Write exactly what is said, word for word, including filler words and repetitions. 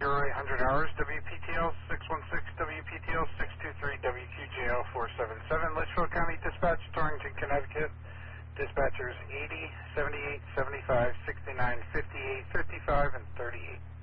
zero eight hundred hours, W P T L six one six, W P T L six two three, W Q J L four seven seven, Litchfield County Dispatch, Torrington, Connecticut. Dispatchers eighty, seventy-eight, seventy-five, sixty-nine, fifty-eight, fifty-five, and thirty-eight.